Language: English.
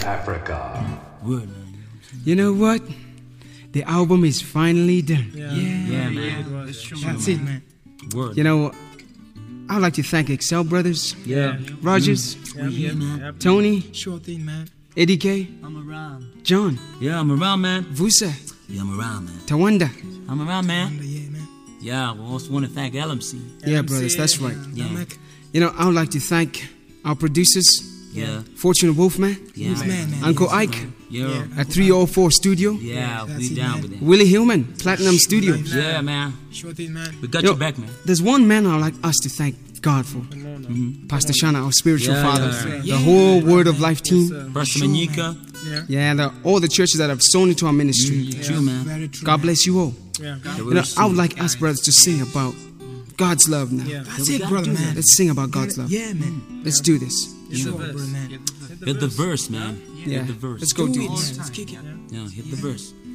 Africa. Word, man. You know what? The album is finally done. Yeah, man. That's it, man. Word. You know, I'd like to thank Excel Brothers, Yeah. Rogers, Yeah, man. Tony, Sure thing, man. Eddie K, I'm around. John, Yeah, I'm around, man. Vusa, Yeah, I'm around, man. Tawanda. I'm around, man. Yeah, man. Yeah, we also want to thank LMC. Yeah, brothers, that's right. Yeah. You know, I would like to thank our producers, Yeah. Fortune Wolfman, Yeah, man. Uncle Ike Yeah. at 304 Studio, Yeah, That's we it, down man. with that. Willie Hillman, Platinum Studios. Yeah, man. Sure thing, man. We got Yo, your back, man. There's one man I'd like us to thank God for. Pastor Shana, our spiritual Yeah, father. yeah. The whole Word of Life team. Pastor Manika. Yeah, all the churches that have sown into our ministry. True, man. Very true. God bless you all. Yeah. You know, I would like us brothers to sing about God's love now. That's it, brother, man. Let's sing about God's love. Yeah, man. Let's do this. Sure, brother, man. Hit the verse, man. Yeah. Hit the verse. Let's go do Do it, this. man. Let's kick it. Yeah, hit the verse.